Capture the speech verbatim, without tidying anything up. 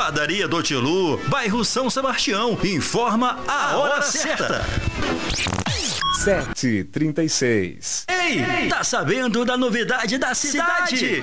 Padaria do Tilu, bairro São Sebastião. Informa a hora certa. sete e trinta e seis. Ei, tá sabendo da novidade da cidade?